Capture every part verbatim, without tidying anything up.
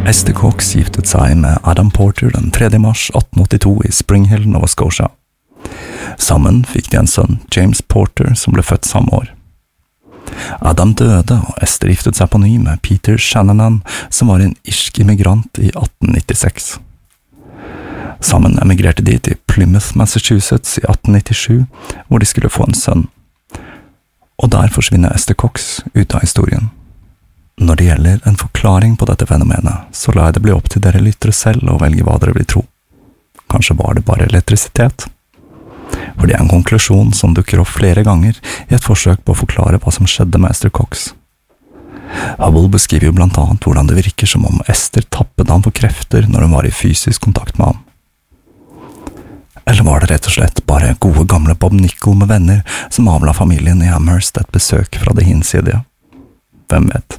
Esther Cox giftet seg med Adam Porter den tredje mars atten åttito i Spring Hill, Nova Scotia. Sammen fikk de en sønn, James Porter, som ble født samme år. Adam døde, og Esther giftet seg på ny med Peter Shanahan, som var en irsk immigrant i atten nittiseks. Sammen emigrerte de til Plymouth, Massachusetts i atten nittisju, hvor de skulle få en sønn. Og der forsvinner Esther Cox ut av historien. Når det gjelder en forklaring på dette fenomenet, så lar jeg det bli opp til dere lyttere selv å velge hva dere vil tro. Kanskje var det bare elektrisitet? For det er en konklusjon som dukker opp flere ganger i et forsøk på å forklare hva som skjedde med Esther Cox. Hubble beskriver jo blant annet hvordan det virker som om Esther tappet ham for krefter når hun var i fysisk kontakt med ham. Eller var det rett og slett bare gode gamle Bob Nickel med venner som avla familien i Amherst et besøk fra det hinsidige? Hvem vet?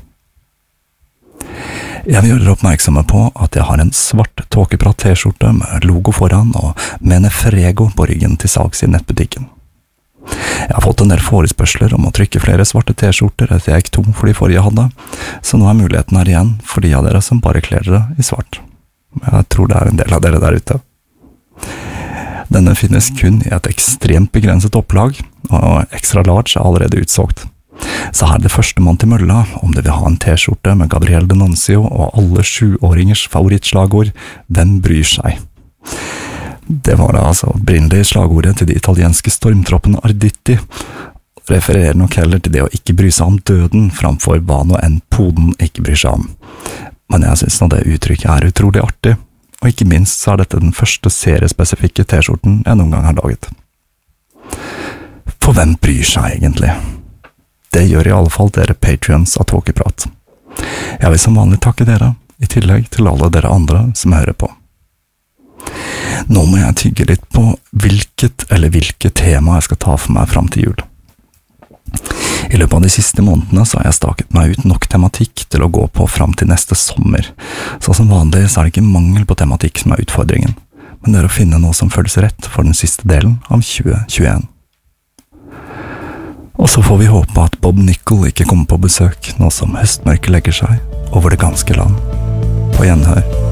Jeg vil gjøre dere oppmerksomme på at jeg har en svart tåkeprat t-skjorte med logo foran og med Frego på ryggen til salgs i nettbutikken. Jeg har fått en del forespørsler om å trykke flere svarte t-skjorter etter jeg gikk tom for de forrige jeg hadde, så nå er muligheten her igjen for de av dere som bare kler dere i svart. Jeg tror det er en del av dere der ute. Denne finnes kun i et ekstremt begrenset opplag, og extra large er allerede utsolgt. Så her er det første mann til mølla om du vil ha en t-skjorte med Gabriele D'Annunzio og alle sjuåringers favorittslagord «Hvem bryr seg?». Det var da altså opprinnelig slagordet til de italienske stormtroppene Arditi, refererer nok heller til det å ikke bry seg om døden framfor hva nå enn poden ikke bryr seg om. Men jeg synes nå det uttrykket er utrolig artig, og ikke minst så er dette den første seriespesifikke t-skjorten jeg noen gang har laget. For hvem bryr seg egentlig? Det gjør i alle fall dere Patreons av Tåkeprat. Jeg vil som vanlig takke dere, i tillegg til alle dere andre som hører på. Nå må jeg tygge litt på hvilket eller hvilke tema jeg skal ta for meg frem til jul. I løpet av de siste månedene så har jeg staket meg ut nok tematikk til å gå på frem til neste sommer, så som vanlig så er det ikke mangel på tematikk som er utfordringen, men det er å finne noe som føles rett for den siste delen av tjue tjueen. Og så får vi håpe at Bob Nickel ikke kommer på besøk nå som høstmørket legger seg over det ganske land. På gjenhør.